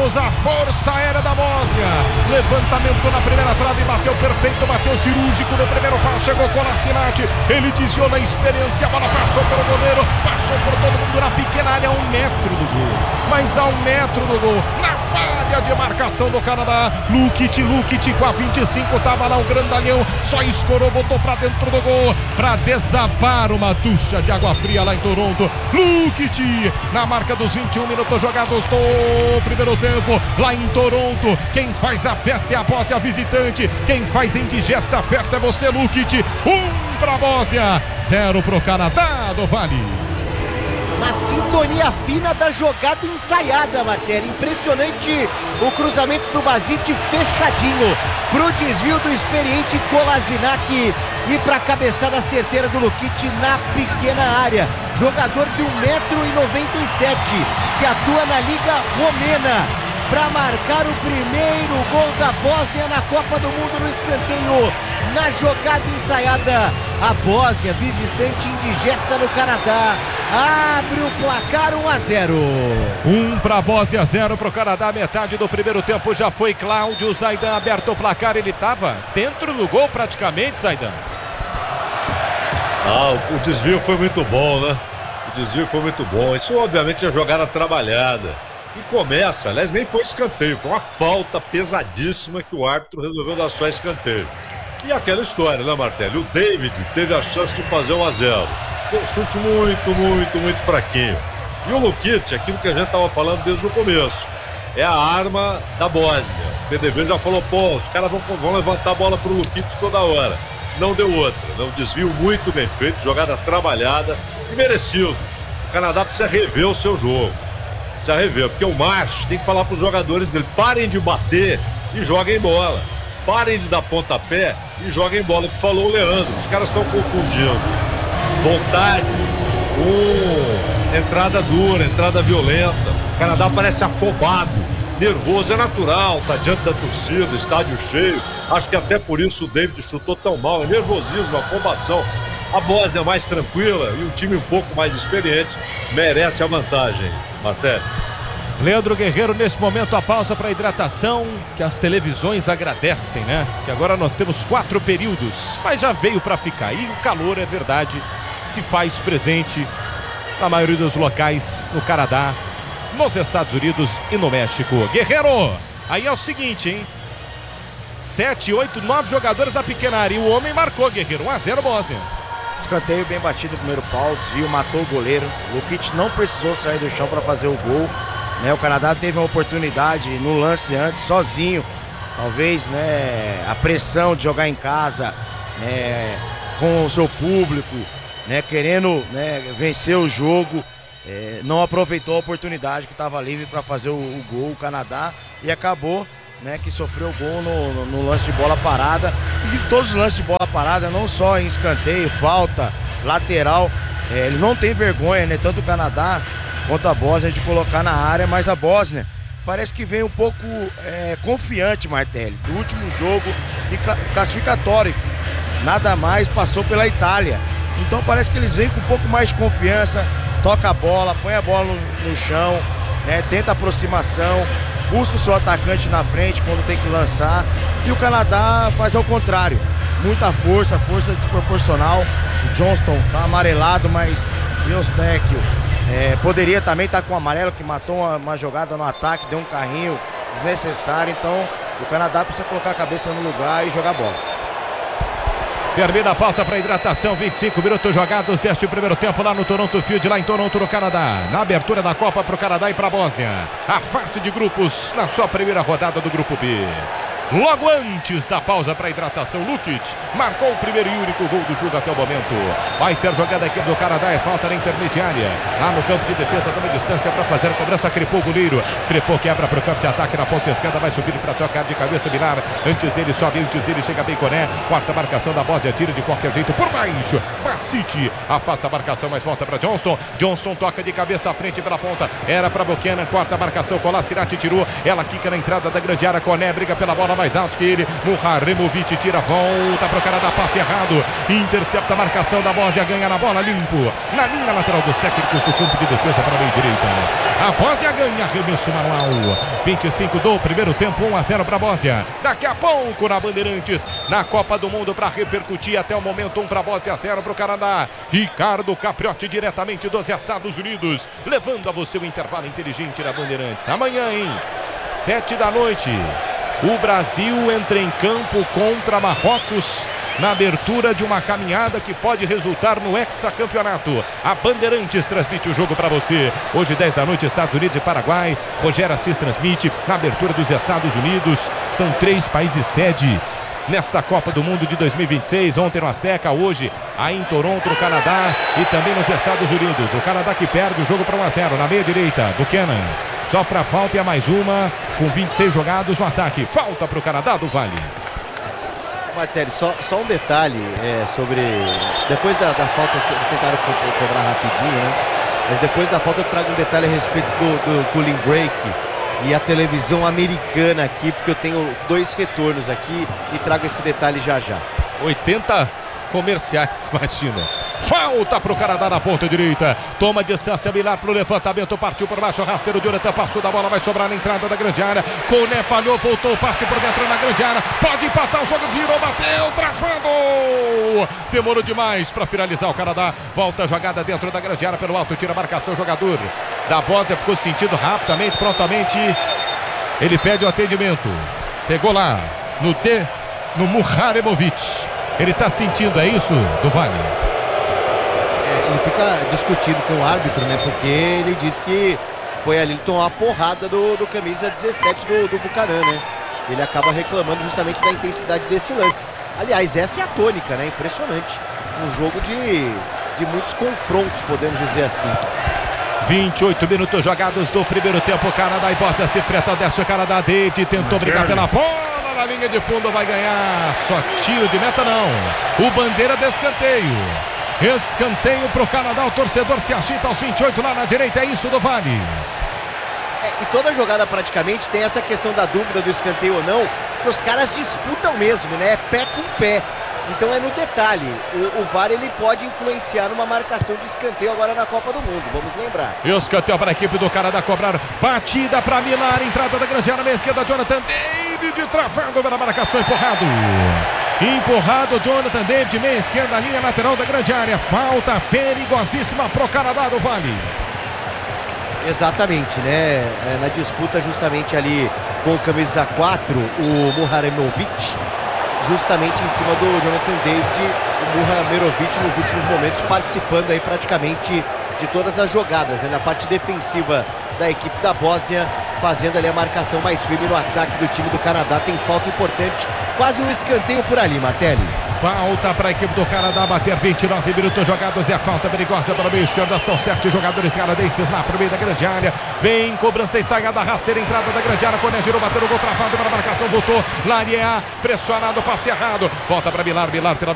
temos a força aérea da Bósnia. Levantamento na primeira trave, bateu perfeito, bateu cirúrgico no primeiro passo, chegou Kolasinac, ele desviou na experiência, a bola passou pelo goleiro, passou por todo mundo na pequena área, a 1 metro do gol, mas a 1 metro do gol, na falha de marcação do Canadá. Lukic com a 25, tava lá o grandalhão, só escorou, botou pra dentro do gol, pra desabafar uma ducha de água fria lá em Toronto. Lukic, na marca dos 21 minutos jogados do primeiro tempo, lá em Toronto. Quem faz a festa é a Bósnia visitante, quem faz indigesta a festa é você, Lukic. 1 pra Bósnia, 0 pro Canadá do Vale. Uma sintonia fina da jogada ensaiada, Martelli. Impressionante o cruzamento do Basic fechadinho pro desvio do experiente Kolasinac e pra cabeçada certeira do Lukic na pequena área. Jogador de 1,97 m que atua na Liga Romena para marcar o primeiro gol da Bósnia na Copa do Mundo no escanteio. Na jogada ensaiada, a Bósnia, visitante indigesta no Canadá, abre o placar 1-0. 1 para a Bósnia, 0 para o Canadá. Metade do primeiro tempo já foi. Cláudio Zaidan aberto o placar. Ele estava dentro do gol praticamente, Zaidan. O desvio foi muito bom, né? O desvio foi muito bom. Isso obviamente é jogada trabalhada. E começa, aliás, nem foi escanteio, foi uma falta pesadíssima que o árbitro resolveu dar só escanteio. E aquela história, né, Martelli? O David teve a chance de fazer 1-0. Um chute muito fraquinho. E o Lukic, aquilo que a gente estava falando desde o começo, é a arma da Bósnia. O PDV já falou, os caras vão levantar a bola pro Lukic toda hora. Não deu outra, né? Um desvio muito bem feito, jogada trabalhada e merecido. O Canadá precisa rever o seu jogo. Precisa rever, porque o March tem que falar para os jogadores dele, parem de bater e joguem bola. Parem de dar pontapé e joguem bola, que falou o Leandro. Os caras estão confundindo vontade com entrada dura, entrada violenta. O Canadá parece afobado, nervoso, é natural, tá diante da torcida, estádio cheio. Acho que até por isso o David chutou tão mal, é nervosismo, afobação. A Bósnia é mais tranquila e um time um pouco mais experiente merece a vantagem, Martelli. Leandro Guerreiro, nesse momento a pausa para hidratação, que as televisões agradecem, né? Que agora nós temos 4 períodos, mas já veio para ficar. E o calor, é verdade, se faz presente na maioria dos locais no Canadá, nos Estados Unidos e no México. Guerreiro, aí é o seguinte, hein? 7, 8, 9 jogadores da pequena área e o homem marcou, Guerreiro. 1-0 Bósnia. Escanteio bem batido no primeiro pau, desvio, matou o goleiro. O Lukic não precisou sair do chão para fazer o gol. O Canadá teve uma oportunidade no lance antes, sozinho. Talvez a pressão de jogar em casa, com o seu público, querendo vencer o jogo. Não aproveitou a oportunidade que estava livre para fazer o gol, o Canadá, e acabou que sofreu o gol no lance de bola parada. E todos os lances de bola parada, não só em escanteio, falta, lateral, ele não tem vergonha, tanto o Canadá quanto a Bósnia, de colocar na área. Mas a Bósnia parece que vem um pouco confiante, Martelli, do último jogo de classificatório, nada mais, passou pela Itália. Então parece que eles vêm com um pouco mais de confiança, toca a bola, põe a bola no chão, tenta aproximação, busca o seu atacante na frente quando tem que lançar. E o Canadá faz ao contrário, muita força desproporcional. O Johnston tá amarelado, mas Deus poderia também estar com o amarelo, que matou uma jogada no ataque, deu um carrinho desnecessário. Então o Canadá precisa colocar a cabeça no lugar e jogar bola. Termina a pausa para hidratação, 25 minutos jogados deste primeiro tempo lá no Toronto Field, lá em Toronto, no Canadá. Na abertura da Copa para o Canadá e para a Bósnia. A fase de grupos na sua primeira rodada do Grupo B. Logo antes da pausa para hidratação, Lukic marcou o primeiro e único gol do jogo até o momento. Vai ser jogada aqui do Canadá, é falta na intermediária. Lá no campo de defesa, também distância para fazer a cobrança. Crepô o goleiro. Crepô quebra para o campo de ataque na ponta esquerda, vai subir para tocar de cabeça Vilar. Antes dele, sobe, antes dele chega bem Coné. Quarta marcação da Bósnia, tira de qualquer jeito por baixo. Basic afasta a marcação, mas volta para Johnston. Johnston toca de cabeça à frente pela ponta. Era para Buchanan, quarta marcação, Kolasinac tirou. Ela quica na entrada da grande área. Coné briga pela bola, mais alto que ele. Muharemovic tira, volta pro Canadá, passe errado. Intercepta a marcação da Bósnia, ganha na bola, limpo. Na linha lateral dos técnicos do campo de defesa para a meia direita. A Bósnia ganha, arremesso manual. 25 do primeiro tempo, 1-0 para a Bósnia. Daqui a pouco na Bandeirantes, na Copa do Mundo, para repercutir até o momento, 1 para a Bósnia, 0 para o Canadá. Ricardo Capriotti diretamente dos Estados Unidos, levando a você o intervalo inteligente da Bandeirantes. Amanhã, hein? 7 da noite, o Brasil entra em campo contra Marrocos na abertura de uma caminhada que pode resultar no hexacampeonato. A Bandeirantes transmite o jogo para você. Hoje, 10 da noite, Estados Unidos e Paraguai. Rogério Assis transmite na abertura dos Estados Unidos. São 3 países sede nesta Copa do Mundo de 2026. Ontem no Azteca, hoje aí em Toronto, no Canadá e também nos Estados Unidos. O Canadá que perde o jogo para 1-0 na meia direita. Buchanan sofre a falta e a mais uma com 26 jogados no ataque. Falta para o Canadá do Vale. Martelli, só um detalhe sobre... Depois da falta, eles tentaram cobrar rapidinho, né? Mas depois da falta eu trago um detalhe a respeito do cooling break e a televisão americana aqui, porque eu tenho 2 retornos aqui e trago esse detalhe já. 80 comerciais, imagina. Falta pro Canadá na ponta direita. Toma distância, Milar pro levantamento. Partiu por baixo, rasteiro. Jonathan passou da bola, vai sobrar na entrada da grande área. Coné falhou, voltou, passe por dentro na grande área. Pode empatar o jogo, girou, bateu, travando. Demorou demais para finalizar o Canadá. Volta a jogada dentro da grande área pelo alto, tira a marcação. Jogador da Bósnia ficou sentindo rapidamente, prontamente. Ele pede o atendimento. Pegou lá no Muharemovic. Ele está sentindo, é isso, do Vale? Ele fica discutindo com o árbitro, né? Porque ele diz que foi ali, ele tomou a porrada do camisa 17 do Buchanan, né? Ele acaba reclamando justamente da intensidade desse lance. Aliás, essa é a tônica, né? Impressionante. Um jogo de muitos confrontos, podemos dizer assim. 28 minutos jogados do primeiro tempo. Canadá e Bósnia se enfrentam. Desce o Canadá. David tentou brigar pela bola. Na linha de fundo vai ganhar. Só tiro de meta não. O bandeira de escanteio. Escanteio pro Canadá. O torcedor se agita aos 28 lá na direita. É isso do Vale. E toda jogada praticamente tem essa questão da dúvida do escanteio ou não, que os caras disputam mesmo, né? Pé com pé. Então é no detalhe. O VAR ele pode influenciar numa marcação de escanteio agora na Copa do Mundo, vamos lembrar. Escanteio para a equipe do Canadá cobrar. Batida para Milar, entrada da grande área, meia esquerda, Jonathan David travando pela marcação, empurrado. Empurrado, Jonathan David, meia esquerda, linha lateral da grande área. Falta perigosíssima pro Canadá do Vale. Exatamente, né? Na disputa justamente ali com o camisa 4, o Muharemovic, justamente em cima do Jonathan David, o Muharemovic nos últimos momentos participando aí praticamente de todas as jogadas, né? Na parte defensiva da equipe da Bósnia, fazendo ali a marcação mais firme no ataque do time do Canadá. Tem falta importante, quase um escanteio por ali, Martelli. Falta para a equipe do Canadá bater. 29 minutos jogados e a falta perigosa para o meio esquerda. São 7 jogadores canadenses lá para o meio da grande área. Vem cobrança e saída rasteira, entrada da grande área. Coné girou, bateu o gol travado para a marcação, voltou. Lariá pressionado, passe errado. Volta para Milar pela